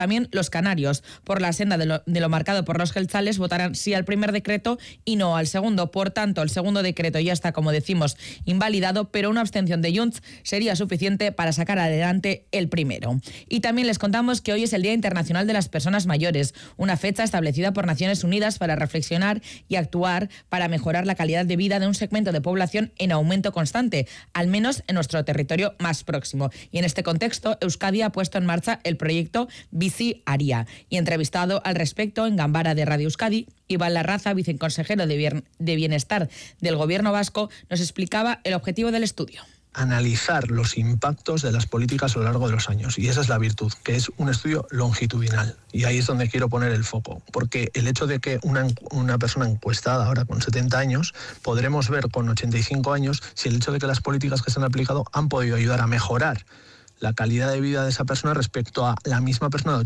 También los canarios, por la senda de lo marcado por los jeltzales, votarán sí al primer decreto y no al segundo. Por tanto, el segundo decreto ya está, como decimos, invalidado, pero una abstención de Junts sería suficiente para sacar adelante el primero. Y también les contamos que hoy es el Día Internacional de las Personas Mayores, una fecha establecida por Naciones Unidas para reflexionar y actuar para mejorar la calidad de vida de un segmento de población en aumento constante, al menos en nuestro territorio más próximo. Y en este contexto, Euskadi ha puesto en marcha el proyecto Bizi Aria. Y entrevistado al respecto en Gambara de Radio Euskadi, Iván Larraza, viceconsejero de Bienestar del Gobierno vasco, nos explicaba el objetivo del estudio. Analizar los impactos de las políticas a lo largo de los años, y esa es la virtud, que es un estudio longitudinal, y ahí es donde quiero poner el foco, porque el hecho de que una persona encuestada ahora con 70 años, podremos ver con 85 años si el hecho de que las políticas que se han aplicado han podido ayudar a mejorar la calidad de vida de esa persona respecto a la misma persona de